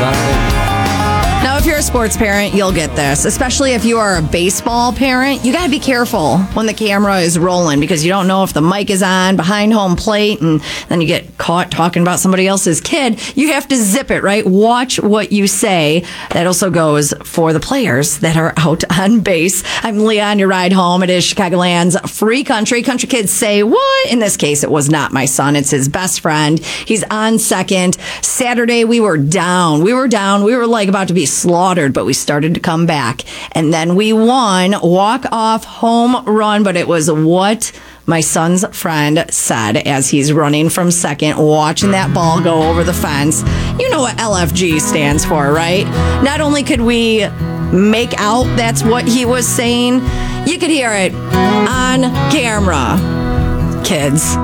Saturday. Now, if you're a sports parent, you'll get this, especially if you are a baseball parent. You got to be careful when the camera is rolling because you don't know if the mic is on behind home plate and then you get caught talking about somebody else's kid. You have to zip it, right? Watch what you say. That also goes for the players that are out on base. I'm Leah on your ride home. It is Chicagoland's free country. Country kids say, what? In this case, it was not my son. It's his best friend. He's on second. Saturday, we were down. We were like about to be slaughtered, but we started to come back. And then we won, walk-off home run, but it was what my son's friend said as he's running from second, watching that ball go over the fence. You know what LFG stands for, right? Not only could we make out that's what he was saying, you could hear it on camera. Kids,